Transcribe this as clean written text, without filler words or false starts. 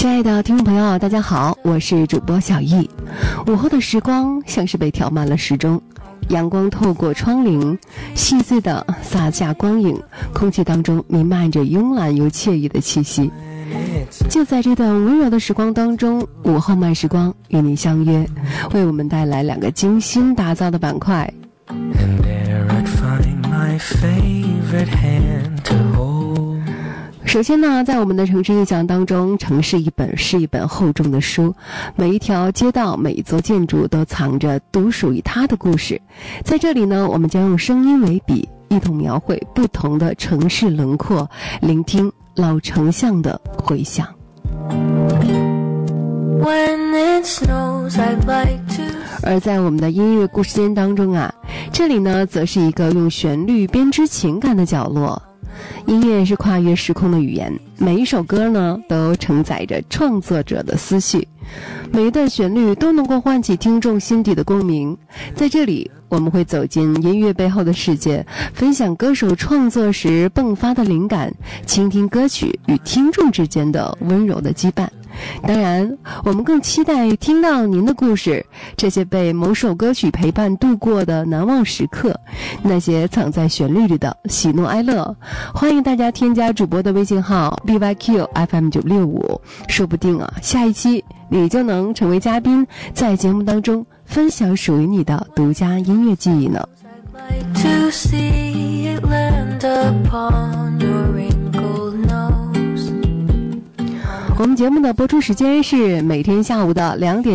亲爱的听众朋友，大家好，我是主播小易。午后的时光像是被调慢了时钟，阳光透过窗棂，细碎地洒下光影，空气当中弥漫着慵懒又惬意的气息。就在这段温柔的时光当中，午后慢时光与你相约，为我们带来两个精心打造的板块。首先呢，在我们的城市印象当中，城市一本是一本厚重的书，每一条街道，每一座建筑都藏着独属于它的故事。在这里呢，我们将用声音为笔，一同描绘不同的城市轮廓，聆听老城巷的回响。而在我们的音乐故事间当中啊，这里呢则是一个用旋律编织情感的角落。音乐是跨越时空的语言，每一首歌呢都承载着创作者的思绪，每一段旋律都能够唤起听众心底的共鸣。在这里，我们会走进音乐背后的世界，分享歌手创作时迸发的灵感，倾听歌曲与听众之间的温柔的羁绊。当然，我们更期待听到您的故事，这些被某首歌曲陪伴度过的难忘时刻，那些藏在旋律里的喜怒哀乐。欢迎大家添加主播的微信号 BYQFM965，说不定啊，下一期你就能成为嘉宾，在节目当中分享属于你的独家音乐记忆呢。我们节目的播出时间是每天下午的2点